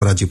କରାଯିବ।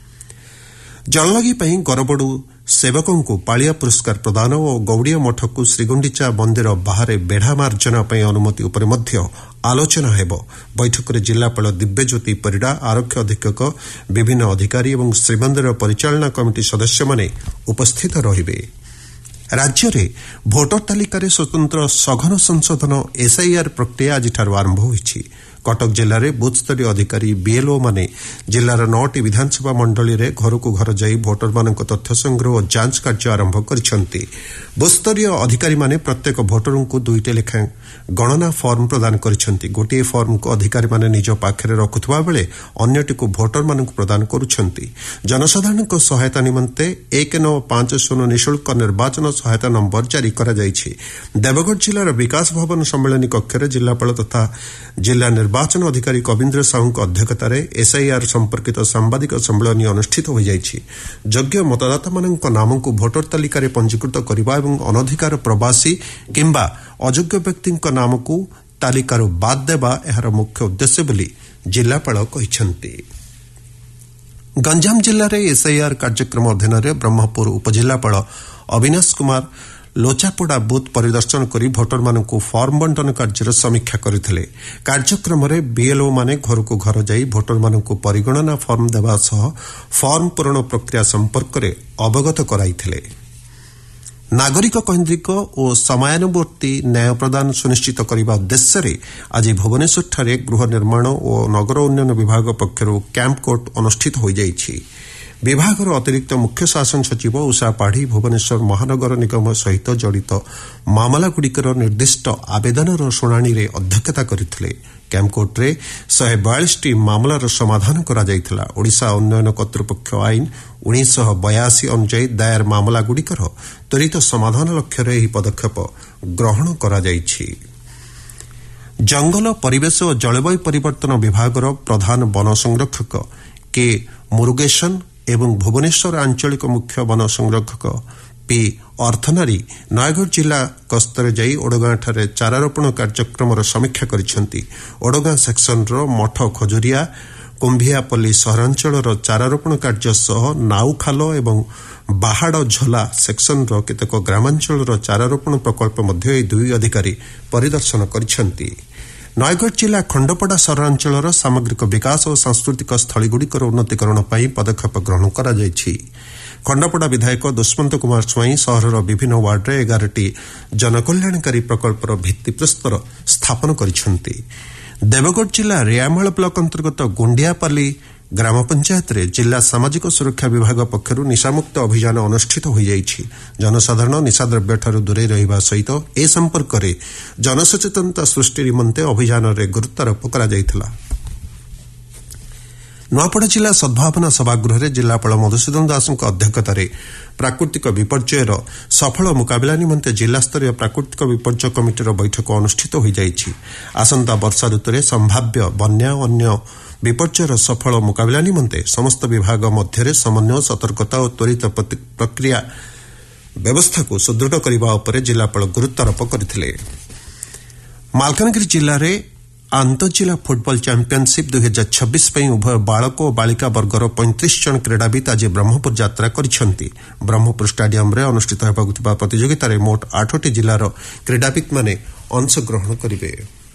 ଜଳଲାଗି ପାଇଁ ଗରବଡୁ ସେବକଙ୍କୁ ପାଳିଆ ପୁରସ୍କାର ପ୍ରଦାନ ଓ ଗୌଡୀୟ ମଠକୁ ଶ୍ରୀଗୁଣ୍ଡିଚା ମନ୍ଦିର ବାହାରେ ବେଢା ମାର୍ଜନା ପାଇଁ ଅନୁମତି ଉପରେ ମଧ୍ୟ ଆଲୋଚନା ହେବ। ବୈଠକରେ ଜିଲ୍ଲାପାଳ ଦିବ୍ୟଜ୍ୟୋତି ପରିଡ଼ା, ଆରକ୍ଷୀ ଅଧୀକ୍ଷକ, ବିଭିନ୍ନ ଅଧିକାରୀ ଏବଂ ଶ୍ରୀମନ୍ଦିର ପରିଚାଳନା କମିଟି ସଦସ୍ୟମାନେ ଉପସ୍ଥିତ ରହିବେ। ରାଜ୍ୟରେ ଭୋଟର ତାଲିକାରେ ସ୍ୱତନ୍ତ୍ର ସଘନ ସଂଶୋଧନ ଏସ୍ଆଇଆର୍ ପ୍ରକ୍ରିୟା ଆଜିଠାରୁ ଆରମ୍ଭ ହୋଇଛି। କଟକ ଜିଲ୍ଲାରେ ବୁଥସ୍ତରୀୟ ଅଧିକାରୀ ବିଏଲ୍ଓ ମାନେ ଜିଲ୍ଲାର 9ଟି ବିଧାନସଭା ମଣ୍ଡଳୀରେ ଘରକୁ ଘର ଯାଇ ଭୋଟରମାନଙ୍କ ତଥ୍ୟ ସଂଗ୍ରହ ଓ ଯାଞ୍ଚ କାର୍ଯ୍ୟ ଆରମ୍ଭ କରିଛନ୍ତି। ବୁଥସ୍ତରୀୟ ଅଧିକାରୀମାନେ ପ୍ରତ୍ୟେକ ଭୋଟରଙ୍କୁ 2ଟି ଲେଖାଏଁ ଗଣନା ଫର୍ମ ପ୍ରଦାନ କରିଛନ୍ତି। ଗୋଟିଏ ଫର୍ମକୁ ଅଧିକାରୀମାନେ ନିଜ ପାଖରେ ରଖୁଥିବା ବେଳେ ଅନ୍ୟଟିକୁ ଭୋଟରମାନଙ୍କୁ ପ୍ରଦାନ କରୁଛନ୍ତି। ଜନସାଧାରଣଙ୍କ ସହାୟତା ନିମନ୍ତେ 1950 ନିଃଶୁଳ୍କ ନିର୍ବାଚନ ସହାୟତା ନମ୍ବର ଜାରି କରାଯାଇଛି। ଦେବଗଡ଼ ଜିଲ୍ଲାର ବିକାଶ ଭବନ ସମ୍ମିଳନୀ କକ୍ଷରେ ଜିଲ୍ଲାପାଳ ତଥା ଜିଲ୍ଲା ନିର୍ବାଚନ ଅଧିକାରୀ କବୀନ୍ଦ୍ର ସାହୁଙ୍କ ଅଧ୍ୟକ୍ଷତାରେ ଏସ୍ଆଇଆର୍ ସମ୍ପର୍କିତ ସାମ୍ବାଦିକ ସମ୍ମିଳନୀ ଅନୁଷ୍ଠିତ ହୋଇଯାଇଛି। ଯୋଗ୍ୟ ମତଦାତାମାନଙ୍କ ନାମକୁ ଭୋଟର ତାଲିକାରେ ପଞ୍ଜୀକୃତ କରିବା ଏବଂ ଅନଧିକାର ପ୍ରବାସୀ କିମ୍ବା ଅଯୋଗ୍ୟ ବ୍ୟକ୍ତିଙ୍କ ନାମକୁ ତାଲିକାରୁ ବାଦ୍ ଦେବା ଏହାର ମୁଖ୍ୟ ଉଦ୍ଦେଶ୍ୟ ବୋଲି ଜିଲ୍ଲାପାଳ କହିଛନ୍ତି। ଗଞ୍ଜାମ ଜିଲ୍ଲାରେ ଏସ୍ଆଇଆର୍ କାର୍ଯ୍ୟକ୍ରମ ଅଧୀନରେ ବ୍ରହ୍ମପୁର ଉପଜିଲ୍ଲାପାଳ ଅବିନାଶ କୁମାର ଲୋଚାପଡ଼ା ବୁଥ୍ ପରିଦର୍ଶନ କରି ଭୋଟରମାନଙ୍କୁ ଫର୍ମ ବଣ୍ଟନ କାର୍ଯ୍ୟର ସମୀକ୍ଷା କରିଥିଲେ। କାର୍ଯ୍ୟକ୍ରମରେ ବିଏଲ୍ଓ ମାନେ ଘରକୁ ଘର ଯାଇ ଭୋଟରମାନଙ୍କୁ ପରିଗଣନା ଫର୍ମ ଦେବା ସହ ଫର୍ମ ପୂରଣ ପ୍ରକ୍ରିୟା ସମ୍ପର୍କରେ ଅବଗତ କରାଇଥିଲେ। ନାଗରିକ କୈନ୍ଦ୍ରିକ ଓ ସମୟାନୁବର୍ତ୍ତୀ ନ୍ୟାୟ ପ୍ରଦାନ ସୁନିଶ୍ଚିତ କରିବା ଉଦ୍ଦେଶ୍ୟରେ ଆଜି ଭୁବନେଶ୍ୱରଠାରେ ଗୃହ ନିର୍ମାଣ ଓ ନଗର ଉନ୍ନୟନ ବିଭାଗ ପକ୍ଷରୁ କ୍ୟାମ୍ପ କୋର୍ଟ ଅନୁଷ୍ଠିତ ହୋଇଯାଇଛି। ବିଭାଗର ଅତିରିକ୍ତ ମୁଖ୍ୟ ଶାସନ ସଚିବ ଉଷା ପାଢ଼ୀ ଭୁବନେଶ୍ୱର ମହାନଗର ନିଗମ ସହିତ ଜଡ଼ିତ ମାମଲାଗୁଡ଼ିକର ନିର୍ଦ୍ଦିଷ୍ଟ ଆବେଦନର ଶୁଣାଣିରେ ଅଧ୍ୟକ୍ଷତା କରିଥିଲେ। କ୍ୟାମ୍ପକୋର୍ଟରେ 142ଟି ମାମଲାର ସମାଧାନ କରାଯାଇଥିଲା। ଓଡ଼ିଶା ଉନ୍ନୟନ କର୍ତ୍ତୃପକ୍ଷ ଆଇନ 1982 ଅନୁଯାୟୀ ଦାୟର ମାମଲାଗୁଡ଼ିକର ତ୍ୱରିତ ସମାଧାନ ଲକ୍ଷ୍ୟରେ ଏହି ପଦକ୍ଷେପ ଗ୍ରହଣ କରାଯାଇଛି। ଜଙ୍ଗଲ, ପରିବେଶ ଓ ଜଳବାୟୁ ପରିବର୍ତ୍ତନ ବିଭାଗର ପ୍ରଧାନ ବନ ସଂରକ୍ଷକ କେ ମୁରୁଗେଶନ ଏବଂ ଭୁବନେଶ୍ୱର ଆଞ୍ଚଳିକ ମୁଖ୍ୟ ବନ ସଂରକ୍ଷକ ପି ଅର୍ଥନାରୀ ନୟାଗଡ଼ ଜିଲ୍ଲା ଗସ୍ତରେ ଯାଇ ଓଡ଼ଗାଁଠାରେ ଚାରାରୋପଣ କାର୍ଯ୍ୟକ୍ରମର ସମୀକ୍ଷା କରିଛନ୍ତି। ଓଡ଼ଗାଁ ସେକ୍ସନର ମଠ ଖଜୁରିଆ, କୁମ୍ଭିଆପଲ୍ଲୀ ସହରାଞ୍ଚଳର ଚାରାରୋପଣ କାର୍ଯ୍ୟ ସହ ନାଉଖାଲ ଏବଂ ବାହାଡ଼ ଝୋଲା ସେକ୍ସନର କେତେକ ଗ୍ରାମାଞ୍ଚଳର ଚାରାରୋପଣ ପ୍ରକଳ୍ପ ମଧ୍ୟ ଏହି ଦୁଇ ଅଧିକାରୀ ପରିଦର୍ଶନ କରିଛନ୍ତି। ନୟାଗଡ଼ ଜିଲ୍ଲା ଖଣ୍ଡପଡ଼ା ସହରାଞ୍ଚଳର ସାମଗ୍ରିକ ବିକାଶ ଓ ସାଂସ୍କୃତିକ ସ୍ଥଳୀଗୁଡ଼ିକର ଉନ୍ନତିକରଣ ପାଇଁ ପଦକ୍ଷେପ ଗ୍ରହଣ କରାଯାଇଛି। ଖଣ୍ଡପଡ଼ା ବିଧାୟକ ଦୁଷ୍ମନ୍ତ କୁମାର ସ୍ୱାଇଁ ସହରର ବିଭିନ୍ନ ୱାର୍ଡରେ 11ଟି ଜନକଲ୍ୟାଣକାରୀ ପ୍ରକଳ୍ପର ଭିତ୍ତିପ୍ରସ୍ତର ସ୍ଥାପନ କରିଛନ୍ତି। ଦେବଗଡ଼ ଜିଲ୍ଲା ରେଆମାଳ ବ୍ଲକ ଅନ୍ତର୍ଗତ ଗୁଣ୍ଡିଆପାଲି ଗ୍ରାମ ପଞ୍ଚାୟତରେ ଜିଲ୍ଲା ସାମାଜିକ ସୁରକ୍ଷା ବିଭାଗ ପକ୍ଷରୁ ନିଶାମୁକ୍ତ ଅଭିଯାନ ଅନୁଷ୍ଠିତ ହୋଇଯାଇଛି। ଜନସାଧାରଣ ନିଶାଦ୍ରବ୍ୟଠାରୁ ଦୂରେଇ ରହିବା ସହିତ ଏ ସମ୍ପର୍କରେ ଜନସଚେତନତା ସୃଷ୍ଟି ନିମନ୍ତେ ଅଭିଯାନରେ ଗୁରୁତ୍ୱାରୋପ କରାଯାଇଥିଲା। ନୂଆପଡ଼ା ଜିଲ୍ଲା ସଦ୍ଭାବନା ସଭାଗୃହରେ ଜିଲ୍ଲାପାଳ ମଧୁସୂଦନ ଦାସଙ୍କ ଅଧ୍ୟକ୍ଷତାରେ ପ୍ରାକୃତିକ ବିପର୍ଯ୍ୟୟର ସଫଳ ମୁକାବିଲା ନିମନ୍ତେ ଜିଲ୍ଲାସ୍ତରୀୟ ପ୍ରାକୃତିକ ବିପର୍ଯ୍ୟୟ କମିଟିର ବୈଠକ ଅନୁଷ୍ଠିତ ହୋଇଯାଇଛି। ଆସନ୍ତା ବର୍ଷା ଋତୁରେ ସମ୍ଭାବ୍ୟ ବନ୍ୟା ଓ ଅନ୍ୟ ବିପର୍ଯ୍ୟୟର ସଫଳ ମୁକାବିଲା ନିମନ୍ତେ ସମସ୍ତ ବିଭାଗ ମଧ୍ୟରେ ସମନ୍ୱୟ, ସତର୍କତା ଓ ତ୍ୱରିତ ପ୍ରକ୍ରିୟା ବ୍ୟବସ୍ଥାକୁ ସୁଦୃଢ଼ କରିବା ଉପରେ ଜିଲ୍ଲାପାଳ ଗୁରୁତ୍ୱାରୋପ କରିଥିଲେ। ମାଲକାନଗିରି ଜିଲ୍ଲାରେ ଆନ୍ତଃଜିଲ୍ଲା ଫୁଟବଲ ଚାମ୍ପିୟନସିପ୍ 2026 ପାଇଁ ଉଭୟ ବାଳକ ଓ ବାଳିକା ବର୍ଗର 35 ଜଣ କ୍ରୀଡ଼ାବିତ୍ ଆଜି ବ୍ରହ୍ମପୁର ଯାତ୍ରା କରିଛନ୍ତି। ବ୍ରହ୍ମପୁର ଷ୍ଟାଡିୟମରେ ଅନୁଷ୍ଠିତ ହେବାକୁ ଥିବା ପ୍ରତିଯୋଗିତାରେ ମୋଟ 8ଟି ଜିଲ୍ଲାର କ୍ରୀଡ଼ାବିତ୍ମାନେ ଅଂଶଗ୍ରହଣ କରିବେ।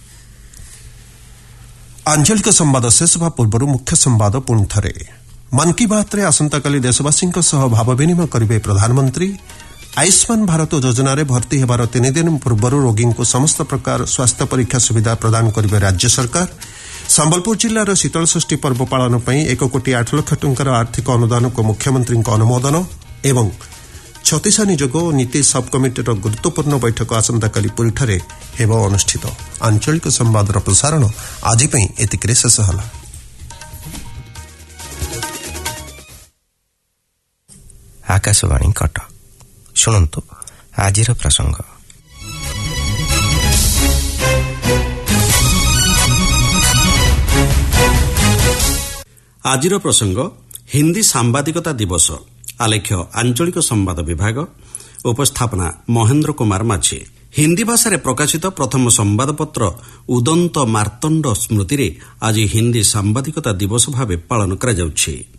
ଆଞ୍ଚଳିକ ସମ୍ବାଦ ଶେଷ ହେବା ପୂର୍ବରୁ ମୁଖ୍ୟ ସମ୍ବାଦ ପୁଣି ଥରେ। ମନ୍ କି ବାତ୍ରେ ଆସନ୍ତାକାଲି ଦେଶବାସୀଙ୍କ ସହ ଭାବ ବିନିମୟ କରିବେ ପ୍ରଧାନମନ୍ତ୍ରୀ। ଆୟୁଷ୍ମାନ ଭାରତ ଯୋଜନାରେ ଭର୍ତ୍ତି ହେବାର 3 ଦିନ ପୂର୍ବରୁ ରୋଗୀଙ୍କୁ ସମସ୍ତ ପ୍ରକାର ସ୍ୱାସ୍ଥ୍ୟ ପରୀକ୍ଷା ସୁବିଧା ପ୍ରଦାନ କରିବେ ରାଜ୍ୟ ସରକାର। ସମ୍ବଲପୁର ଜିଲ୍ଲାର ଶୀତଳଷଷ୍ଠୀ ପର୍ବ ପାଳନ ପାଇଁ 1 କୋଟି 8 ଲକ୍ଷ ଟଙ୍କାର ଆର୍ଥିକ ଅନୁଦାନକୁ ମୁଖ୍ୟମନ୍ତ୍ରୀଙ୍କ ଅନୁମୋଦନ ଏବଂ ଛତିଶା ନିଯୋଗ ଓ ନୀତି ସବ୍ କମିଟିର ଗୁରୁତ୍ୱପୂର୍ଣ୍ଣ ବୈଠକ ଆସନ୍ତାକାଲି ପୁରୀଠାରେ ହେବ ଅନୁଷ୍ଠିତ। ଆଞ୍ଚଳିକ ସମ୍ବାଦର ପ୍ରସାରଣ ଆଜି ପାଇଁ ଏତିକିରେ ଶେଷ ହେଲା। ଆକାଶବାଣୀ କଟକ। ଶୁଣନ୍ତୁ ଆଜିର ପ୍ରସଙ୍ଗ। ଆଜିର ପ୍ରସଙ୍ଗ ହିନ୍ଦୀ ସାମ୍ବାଦିକତା ଦିବସ। ଆଲେଖ୍ୟ ଆଞ୍ଚଳିକ ସମ୍ବାଦ ବିଭାଗ। ଉପସ୍ଥାପନା ମହେନ୍ଦ୍ର କୁମାର ମାଝୀ। ହିନ୍ଦୀ ଭାଷାରେ ପ୍ରକାଶିତ ପ୍ରଥମ ସମ୍ବାଦପତ୍ର ଉଦନ୍ତ ମାର୍ତ୍ତଣ୍ଡ ସ୍ମୃତିରେ ଆଜି ହିନ୍ଦୀ ସାମ୍ବାଦିକତା ଦିବସ ଭାବେ ପାଳନ କରାଯାଉଛି।